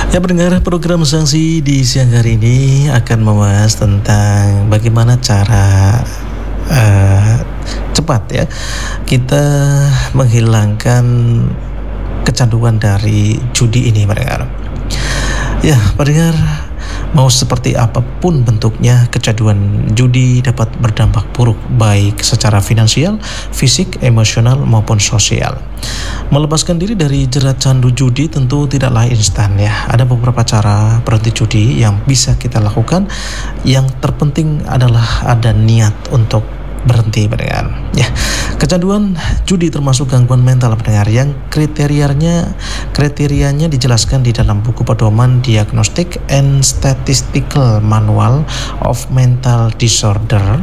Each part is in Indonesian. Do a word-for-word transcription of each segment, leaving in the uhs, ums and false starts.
Ya, pendengar program Sanksi di siang hari ini akan membahas tentang bagaimana cara uh, cepat ya kita menghilangkan kecanduan dari judi ini, pendengar. Ya, pendengar, mau seperti apapun bentuknya, kecanduan judi dapat berdampak buruk baik secara finansial, fisik, emosional maupun sosial. Melepaskan diri dari jerat candu judi tentu tidaklah instan ya. Ada beberapa cara berhenti judi yang bisa kita lakukan. Yang terpenting adalah ada niat untuk berhenti, pendengar. Ya, kecanduan judi termasuk gangguan mental, pendengar, yang kriterianya kriterianya dijelaskan di dalam buku pedoman Diagnostic and Statistical Manual of Mental Disorder.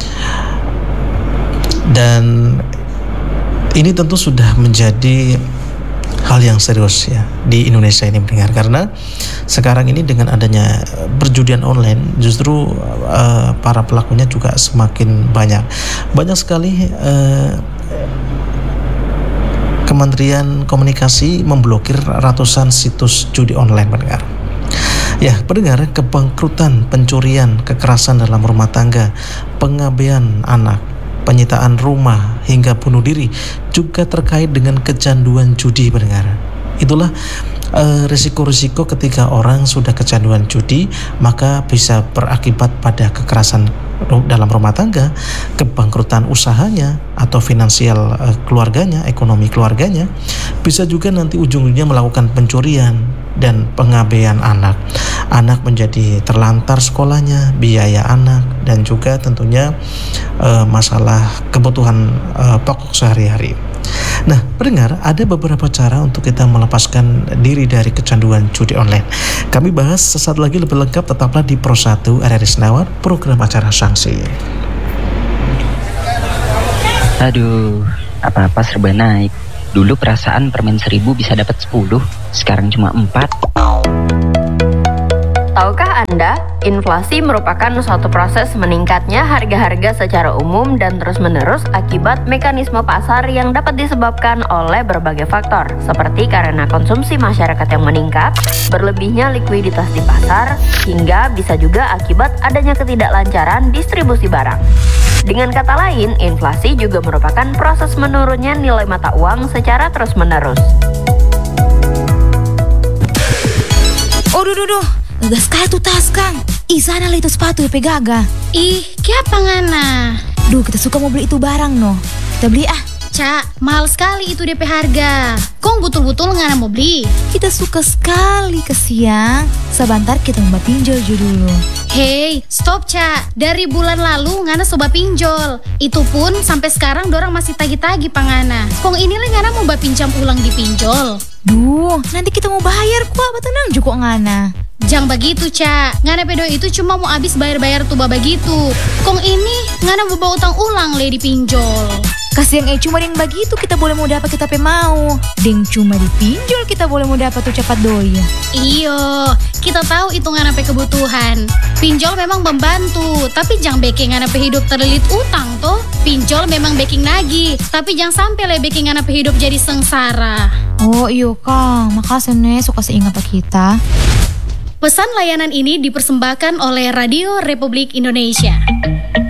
Dan ini tentu sudah menjadi hal yang serius ya di Indonesia ini, mendengar, karena sekarang ini dengan adanya perjudian online justru uh, para pelakunya juga semakin banyak. Banyak sekali uh, Kementerian Komunikasi memblokir ratusan situs judi online, pendengar. Ya, pendengar, kebangkrutan, pencurian, kekerasan dalam rumah tangga, pengabaian anak, penyitaan rumah, hingga bunuh diri juga terkait dengan kecanduan judi, pendengar. Itulah uh, risiko-risiko ketika orang sudah kecanduan judi, maka bisa berakibat pada kekerasan dalam rumah tangga, kebangkrutan usahanya atau finansial uh, keluarganya, ekonomi keluarganya. Bisa juga nanti ujung-ujungnya melakukan pencurian dan pengabaian anak. Anak menjadi terlantar sekolahnya, biaya anak, dan juga tentunya uh, masalah kebutuhan uh, pokok sehari-hari. Nah, pendengar, ada beberapa cara untuk kita melepaskan diri dari kecanduan judi online. Kami bahas sesaat lagi lebih lengkap, tetaplah di Pro satu R R I Senawan, program acara Sanksi. Aduh, apa-apa serba naik. Dulu perasaan permen seribu bisa dapat sepuluh, sekarang cuma empat. Tahukah Anda, inflasi merupakan suatu proses meningkatnya harga-harga secara umum dan terus-menerus akibat mekanisme pasar yang dapat disebabkan oleh berbagai faktor, seperti karena konsumsi masyarakat yang meningkat, berlebihnya likuiditas di pasar, hingga bisa juga akibat adanya ketidaklancaran distribusi barang. Dengan kata lain, inflasi juga merupakan proses menurunnya nilai mata uang secara terus-menerus. Oh, duh, duh, duh. Gas kaya tuh tas, Kang. Ih, sana lah itu sepatu ya pegaga. Ih, kenapa ngana? Duh, kita suka mau beli itu barang, no. Kita beli ah. Cak, mahal sekali itu D P harga. Kong betul-betul ngana mau beli? Kita suka sekali ke siang. Sebentar kita mau pinjol dulu. Hei, stop Cak. Dari bulan lalu ngana soba pinjol. Itu pun sampai sekarang dorang masih tagi-tagi pangana. Kong inilah ngana mau ba pinjam ulang di pinjol. Duh, nanti kita mau bayar kuah, tenang juga ngana. Jangan begitu, Cak. Ngana pedo itu cuma mau habis bayar-bayar tuh begitu. Kong ini ngana bawa utang ulang le di pinjol. Kasih yang eh cuma yang begitu kita boleh mau dapat kita pe mau. Deng cuma dipinjol kita boleh mau dapat tuh cepat doi. Iyo, kita tahu itu ngana pe kebutuhan. Pinjol memang membantu, tapi jangan backing ngana pe hidup terlilit utang toh. Pinjol memang backing lagi, tapi jangan sampai le backing ngana pe hidup jadi sengsara. Oh iyo Kang, makasih nih suka seingat kita. Pesan layanan ini dipersembahkan oleh Radio Republik Indonesia.